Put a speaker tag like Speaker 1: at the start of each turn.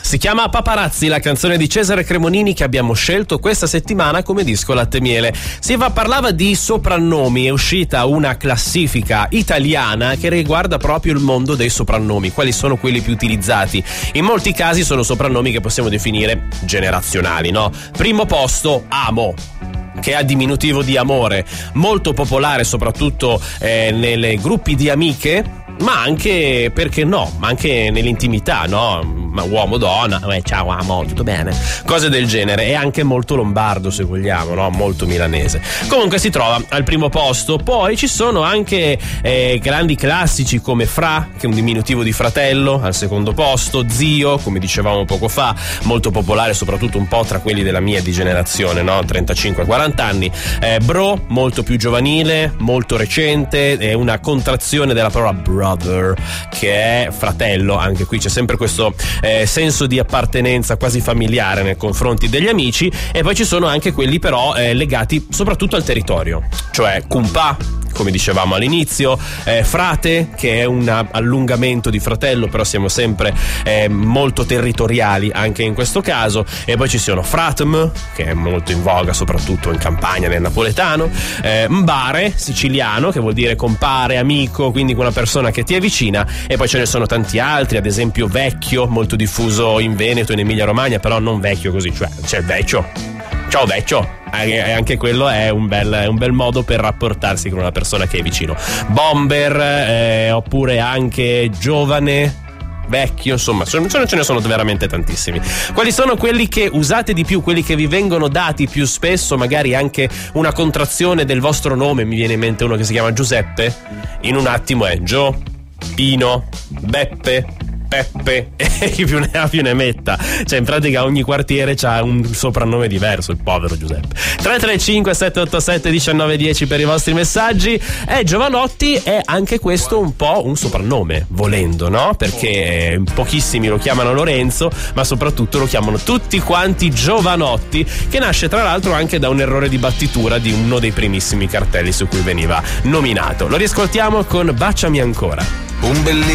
Speaker 1: Si chiama Paparazzi, la canzone di Cesare Cremonini che abbiamo scelto questa settimana come disco latte e miele. Parlava di soprannomi, è uscita una classifica italiana che riguarda proprio il mondo dei soprannomi, quali sono quelli più utilizzati. In molti casi sono soprannomi che possiamo definire generazionali, no? Primo posto, Amo, che è diminutivo di amore, molto popolare soprattutto nei gruppi di amiche, ma anche, perché no, ma anche nell'intimità, no? Ma uomo, donna, ciao amo, tutto bene, cose del genere. È anche molto lombardo, se vogliamo, no? Molto milanese. Comunque si trova al primo posto. Poi ci sono anche grandi classici come Fra, che è un diminutivo di fratello, al secondo posto. Zio, come dicevamo poco fa, molto popolare soprattutto un po' tra quelli della mia di generazione, no? 35-40 anni. Bro, molto più giovanile, molto recente, è una contrazione della parola brother, che è fratello. Anche qui c'è sempre questo senso di appartenenza quasi familiare nei confronti degli amici. E poi ci sono anche quelli però legati soprattutto al territorio, cioè Cumpa, come dicevamo all'inizio, frate, che è un allungamento di fratello, però siamo sempre molto territoriali anche in questo caso. E poi ci sono fratm, che è molto in voga soprattutto in Campania, nel napoletano, mbare, siciliano, che vuol dire compare, amico, quindi una persona che ti è vicina. E poi ce ne sono tanti altri, ad esempio vecchio, molto diffuso in Veneto, in Emilia Romagna, però non vecchio così, cioè c'è vecchio, ciao vecchio. Anche quello è un bel modo per rapportarsi con una persona che è vicino. Bomber, oppure anche giovane, vecchio, insomma ce ne sono veramente tantissimi. Quali sono quelli che usate di più, quelli che vi vengono dati più spesso, magari anche una contrazione del vostro nome? Mi viene in mente uno che si chiama Giuseppe, in un attimo è Gio, Pino, Beppe, Peppe, e chi più ne ha più ne metta. Cioè in pratica ogni quartiere c'ha un soprannome diverso, il povero Giuseppe. 335 787 1910 per i vostri messaggi. Giovanotti è anche questo un po' un soprannome, volendo, no? Perché pochissimi lo chiamano Lorenzo, ma soprattutto lo chiamano tutti quanti Giovanotti, che nasce tra l'altro anche da un errore di battitura di uno dei primissimi cartelli su cui veniva nominato. Lo riascoltiamo con Baciami ancora.
Speaker 2: Un bellissimo